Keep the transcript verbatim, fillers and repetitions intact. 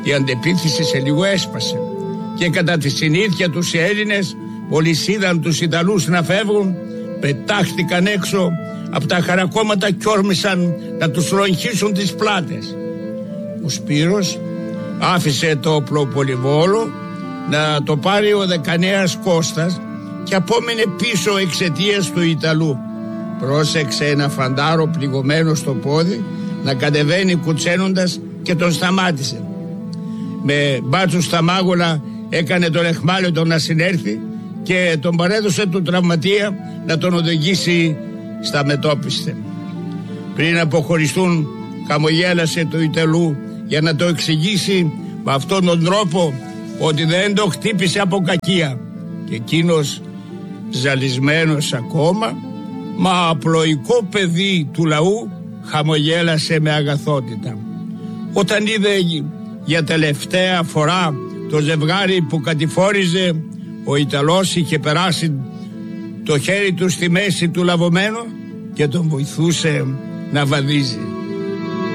Η αντεπίθεση σε λίγο έσπασε και κατά τη συνήθεια τους οι Έλληνες, μόλις είδαν τους Ιταλούς να φεύγουν, πετάχτηκαν έξω από τα χαρακόμματα κι όρμησαν να τους ρογχίσουν τις πλάτες. Ο Σπύρος άφησε το οπλοπολιβόλο να το πάρει ο δεκανέας Κώστας και απόμεινε πίσω εξαιτίας του Ιταλού. Πρόσεξε ένα φαντάρο πληγωμένο στο πόδι να κατεβαίνει κουτσένοντας και τον σταμάτησε. Με μπάτσου στα μάγουλα έκανε τον εχμάλωτο να συνέρθει και τον παρέδωσε του τραυματία να τον οδηγήσει στα μετώπιστε. Πριν αποχωριστούν, χαμογέλασε του Ιταλού για να το εξηγήσει με αυτόν τον τρόπο ότι δεν το χτύπησε από κακία, και εκείνος, ζαλισμένος ακόμα, μα απλοϊκό παιδί του λαού, χαμογέλασε με αγαθότητα. Όταν είδε για τελευταία φορά το ζευγάρι που κατηφόριζε, ο Ιταλός είχε περάσει το χέρι του στη μέση του λαβωμένου και τον βοηθούσε να βαδίζει.